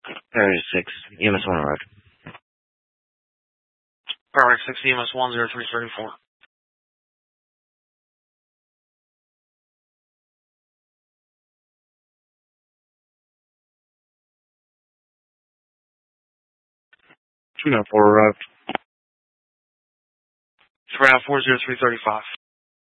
Paradise 6, EMS 1 arrived. Paradise 6, EMS 10334. Two 4 arrived. 394 0335.